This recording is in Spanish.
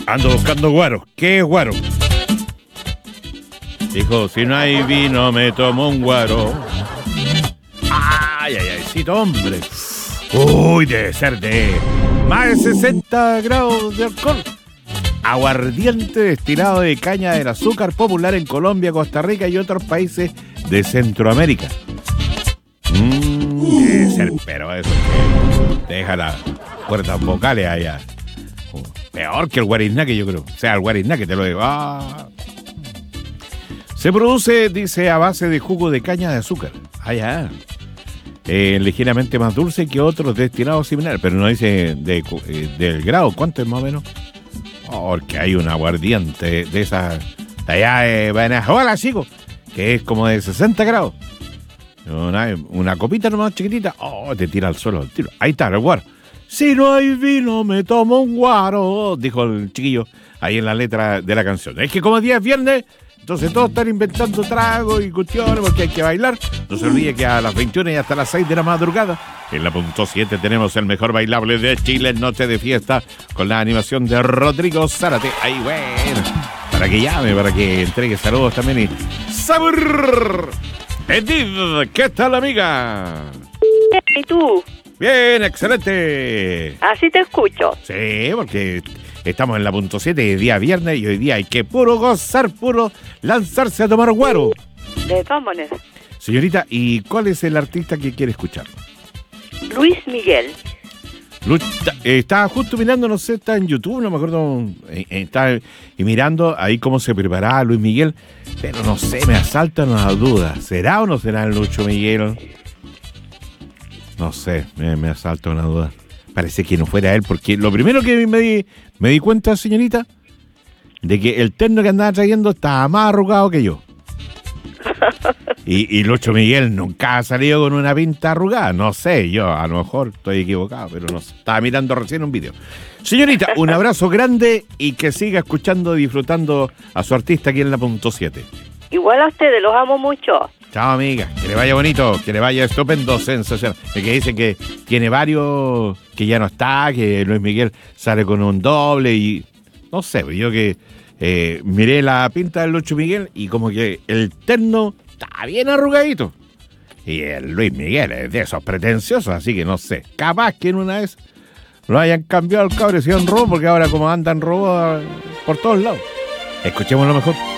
Ando buscando guaro. ¿Qué es guaro? Dijo, si no hay vino, me tomo un guaro. Ay, ay, ay, sí, hombre. Uy, debe ser de más de 60 grados de alcohol. Aguardiente destilado de caña del azúcar, popular en Colombia, Costa Rica y otros países de Centroamérica. Debe ser, pero eso que deja las cuerdas vocales allá. Peor que el guariznaque, yo creo. O sea, el guariznaque te lo digo. Se produce, dice, a base de jugo de caña de azúcar. Allá. Ligeramente más dulce que otros destilados similares, pero no dice del grado. ¿Cuánto es más o menos? Porque hay un aguardiente de esa de allá de Venezuela, chicos, que es como de 60 grados. Una copita nomás chiquitita, te tira al suelo el tiro. Ahí está, el guaro. Si no hay vino, me tomo un guaro, dijo el chiquillo ahí en la letra de la canción. Es que como día es viernes, entonces todos están inventando tragos y cuestiones porque hay que bailar. No se olvide que a las 21 y hasta las 6 de la madrugada, en la punto 7 tenemos el mejor bailable de Chile, Noche de Fiesta, con la animación de Rodrigo Zárate. Ahí, bueno, para que llame, para que entregue saludos también y sabor. Edith, ¿qué tal, amiga? ¿Y tú? Bien, excelente. Así te escucho. Sí, porque estamos en la punto 7, día viernes, y hoy día hay que puro gozar, puro lanzarse a tomar guaro. De todas maneras. Señorita, ¿y cuál es el artista que quiere escuchar? Luis Miguel. Estaba justo mirando, no sé, está en YouTube, no me acuerdo, está mirando ahí cómo se preparaba Luis Miguel, pero no sé, me asaltan las dudas. ¿Será o no será el Lucho Miguel? No sé, me asalta una duda. Parece que no fuera él, porque lo primero que me di cuenta, señorita, de que el terno que andaba trayendo estaba más arrugado que yo. Y Lucho Miguel nunca ha salido con una pinta arrugada. No sé, yo a lo mejor estoy equivocado, pero no sé. Estaba mirando recién un video. Señorita, un abrazo grande y que siga escuchando y disfrutando a su artista aquí en la punto 7. Igual a ustedes, los amo mucho. Chao, amiga. Que le vaya bonito, que le vaya estupendo, sensacional. Que dicen que tiene varios, que ya no está, que Luis Miguel sale con un doble y... No sé, yo que miré la pinta del Lucho Miguel y como que el terno está bien arrugadito. Y el Luis Miguel es de esos pretenciosos, así que no sé. Capaz que en una vez lo hayan cambiado el cabrón, si han robo, porque ahora como andan robo por todos lados. Escuchemos lo mejor.